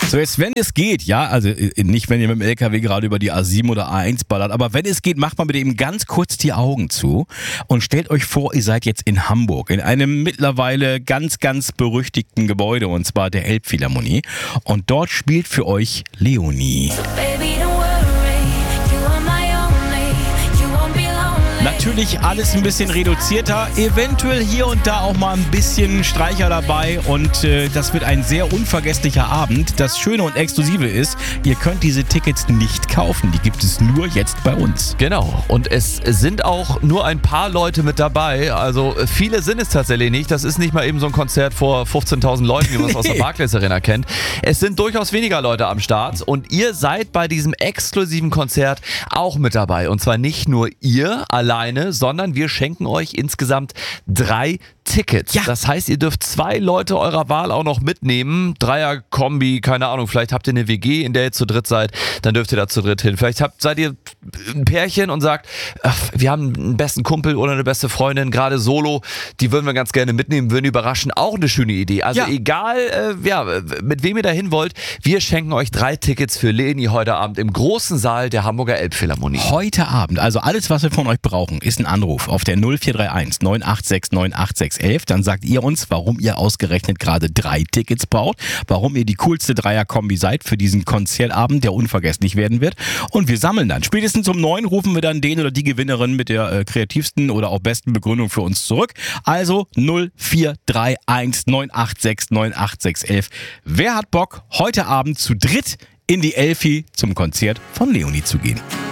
So, jetzt, wenn es geht, ja, also nicht, wenn ihr mit dem LKW gerade über die A7 oder A1 ballert, aber wenn es geht, macht mal bitte eben ganz kurz die Augen zu und stellt euch vor, ihr seid jetzt in Hamburg, in einem mittlerweile ganz, ganz berüchtigten Gebäude, und zwar der Elbphilharmonie. Und dort spielt für euch Leonie. Natürlich alles ein bisschen reduzierter, eventuell hier und da auch mal ein bisschen Streicher dabei und das wird ein sehr unvergesslicher Abend. Das Schöne und Exklusive ist, ihr könnt diese Tickets nicht kaufen, die gibt es nur jetzt bei uns. Genau, und es sind auch nur ein paar Leute mit dabei, also viele sind es tatsächlich nicht. Das ist nicht mal eben so ein Konzert vor 15.000 Leuten, wie man es aus der Barclays Arena kennt. Es sind durchaus weniger Leute am Start und ihr seid bei diesem exklusiven Konzert auch mit dabei. Und zwar nicht nur ihr alleine, sondern wir schenken euch insgesamt 3 Tickets. Ja. Das heißt, ihr dürft 2 Leute eurer Wahl auch noch mitnehmen. Dreier-Kombi, keine Ahnung, vielleicht habt ihr eine WG, in der ihr zu dritt seid, dann dürft ihr da zu dritt hin. Vielleicht seid ihr ein Pärchen und sagt, wir haben einen besten Kumpel oder eine beste Freundin, gerade solo, die würden wir ganz gerne mitnehmen, würden überraschen. Auch eine schöne Idee. Also egal, mit wem ihr da hin wollt, wir schenken euch 3 Tickets für Leni heute Abend im großen Saal der Hamburger Elbphilharmonie. Heute Abend, also alles, was wir von euch brauchen, ist ein Anruf auf der 0431 986 98611. Dann sagt ihr uns, warum ihr ausgerechnet gerade 3 Tickets braucht, warum ihr die coolste Dreier-Kombi seid für diesen Konzertabend, der unvergesslich werden wird. Und wir sammeln dann. Spätestens um 9 rufen wir dann den oder die Gewinnerin mit der kreativsten oder auch besten Begründung für uns zurück. Also 0431 986 98611. Wer hat Bock, heute Abend zu dritt in die Elfi zum Konzert von Leonie zu gehen?